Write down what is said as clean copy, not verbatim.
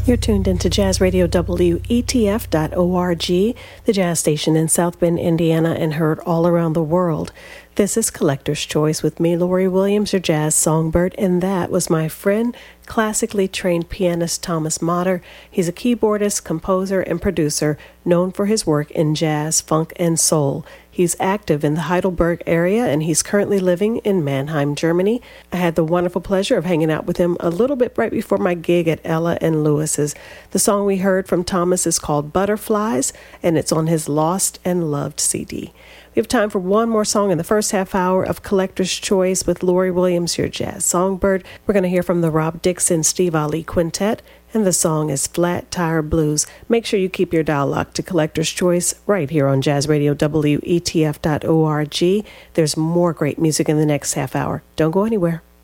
You're tuned into Jazz Radio WETF.org, the jazz station in South Bend, Indiana, and heard all around the world. This is Collector's Choice with me, Lori Williams, your jazz songbird, and that was my friend, classically trained pianist Thomas Motter. He's a keyboardist, composer, and producer known for his work in jazz, funk, and soul. He's active in the Heidelberg area, and he's currently living in Mannheim, Germany. I had the wonderful pleasure of hanging out with him a little bit right before my gig at Ella and Lewis's. The song we heard from Thomas is called Butterflies, and it's on his Lost and Loved CD. We have time for one more song in the first half hour of Collector's Choice with Lori Williams, your jazz songbird. We're going to hear from the Rob Dixon Steve Ali Quintet, and the song is Flat Tire Blues. Make sure you keep your dial locked to Collector's Choice right here on Jazz Radio WETF.org. There's more great music in the next half hour. Don't go anywhere.